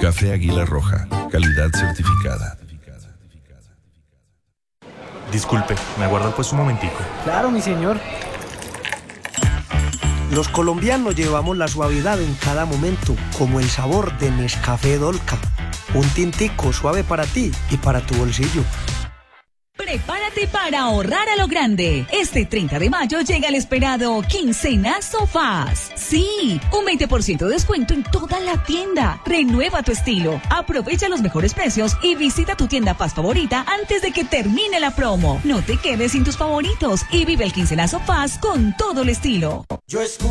Café Águila Roja, calidad certificada. Disculpe, ¿me aguarda pues un momentico? Claro, mi señor. Los colombianos llevamos la suavidad en cada momento, como el sabor de Nescafé Dolca. Un tintico suave para ti y para tu bolsillo. Prepárate para ahorrar a lo grande. Este 30 de mayo llega el esperado Quincenazo FAS. Sí, un 20% de descuento en toda la tienda. Renueva tu estilo. Aprovecha los mejores precios y visita tu tienda FAS favorita antes de que termine la promo. No te quedes sin tus favoritos y vive el Quincenazo FAS con todo el estilo.